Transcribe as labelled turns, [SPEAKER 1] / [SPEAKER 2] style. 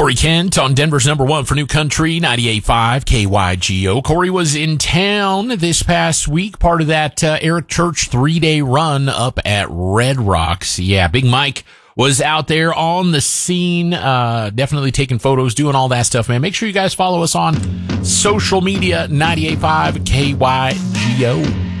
[SPEAKER 1] Corey Kent on Denver's number one for New Country, 98.5 KYGO. Corey was in town this past week, part of that Eric Church 3-day run up at Red Rocks. Yeah, Big Mike was out there on the scene, definitely taking photos, doing all that stuff, man. Make sure you guys follow us on social media, 98.5 KYGO.